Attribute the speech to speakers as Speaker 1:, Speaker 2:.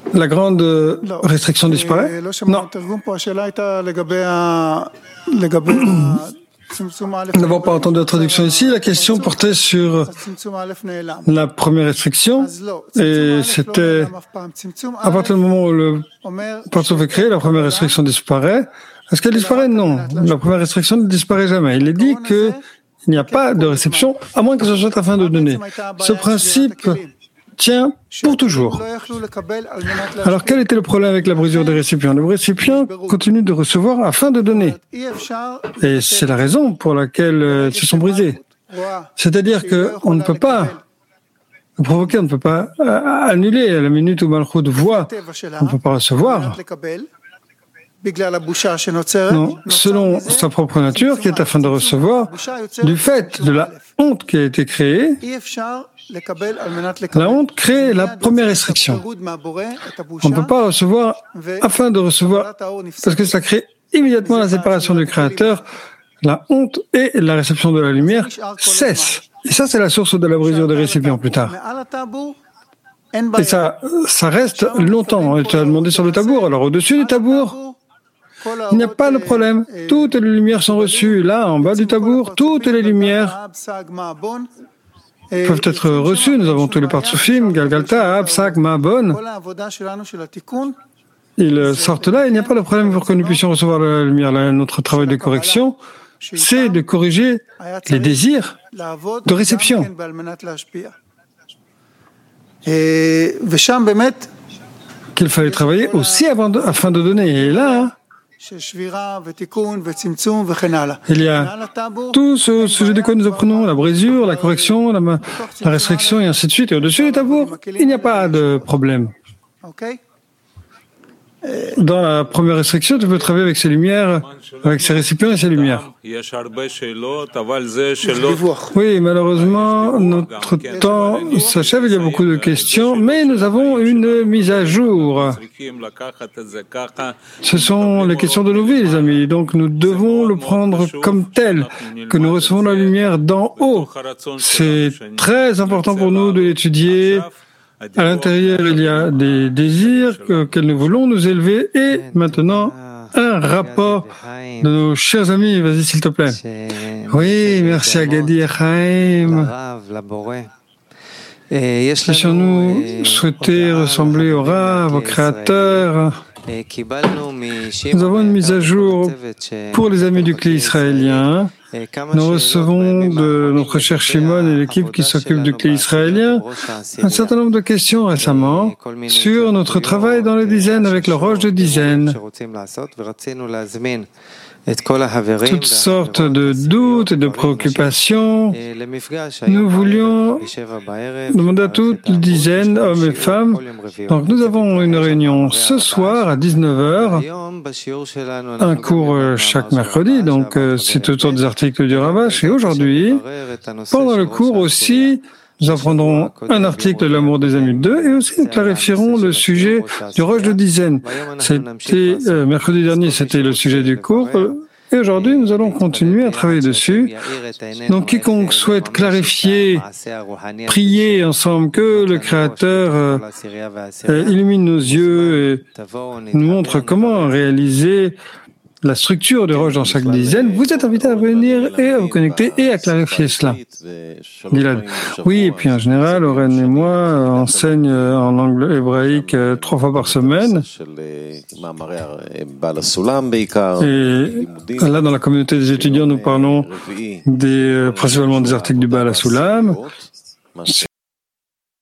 Speaker 1: la grande restriction disparaît? Non. Nous n'avons pas entendu la traduction ici. La question portait sur la première restriction et c'était à partir du moment où le Partsouf est créé, la première restriction disparaît. Est-ce qu'elle disparaît? Non. La première restriction ne disparaît jamais. Il est dit qu'il n'y a pas de réception à moins que ce soit afin de donner. Ce principe tient pour toujours. Alors, quel était le problème avec la brisure des récipients? Les récipients continuent de recevoir afin de donner. Et c'est la raison pour laquelle ils se sont brisés. C'est-à-dire qu'on ne peut pas provoquer, on ne peut pas annuler à la minute où Malchut voit, on ne peut pas recevoir. Non, selon sa propre nature, qui est afin de recevoir, du fait de la honte qui a été créée, la honte crée la première restriction. On ne peut pas recevoir afin de recevoir, parce que ça crée immédiatement la séparation du Créateur, la honte et la réception de la lumière cessent. Et ça, c'est la source de la brisure des récipients plus tard. Et ça reste longtemps. Tu as demandé sur le tabour. Alors, au-dessus du tabour, il n'y a pas de problème. Toutes les lumières sont reçues. Là, en bas du tabour, toutes les lumières peuvent être reçues. Nous avons tous les Partsoufim, Galgalta, Ab, Sak, Ma'abon. Ils sortent là. Il n'y a pas de problème pour que nous puissions recevoir la lumière. Là, notre travail de correction, c'est de corriger les désirs de réception. Qu'il fallait travailler aussi afin de donner. Et là, il y a tout ce sujet de quoi nous apprenons, la brisure, la correction, la restriction et ainsi de suite. Et au-dessus du tabour, il n'y a pas de problème. Dans la première restriction, tu peux travailler avec ces lumières, avec ces récipients et ces lumières. Oui, malheureusement, notre temps s'achève, il y a beaucoup de questions, mais nous avons une mise à jour. Ce sont les questions de nos vies, les amis, donc nous devons le prendre comme tel, que nous recevons la lumière d'en haut. C'est très important pour nous de l'étudier. À l'intérieur, il y a des désirs que nous voulons nous élever et maintenant, un rapport de nos chers amis. Vas-y, s'il te plaît. Oui, merci à Gadi et Chaim. Puissions-nous souhaiter ressembler au Rav, au Créateur. Nous avons une mise à jour pour les amis du Clé israélien. Nous recevons de notre cher Shimon et l'équipe qui s'occupe du Clé israélien un certain nombre de questions récemment sur notre travail dans les dizaines avec le roche de dizaines. Toutes sortes de doutes et de préoccupations. Nous voulions demander à toutes les dizaines, hommes et femmes. Donc nous avons une réunion ce soir à 19h, un cours chaque mercredi, donc c'est autour des articles du Ravash. Et aujourd'hui, pendant le cours aussi, nous apprendrons un article de l'amour des amis 2 et aussi nous clarifierons le sujet du roche de dizaine. C'était mercredi dernier, c'était le sujet du cours. Et aujourd'hui, nous allons continuer à travailler dessus. Donc, quiconque souhaite clarifier, prier ensemble que le Créateur illumine nos yeux et nous montre comment réaliser la structure de roche dans chaque dizaine, vous êtes invité à venir et à vous connecter et à clarifier cela. Gilad. Oui, et puis en général, Oren et moi enseignent en langue hébraïque 3 fois par semaine. Et là, dans la communauté des étudiants, nous parlons principalement des articles du Baal HaSulam.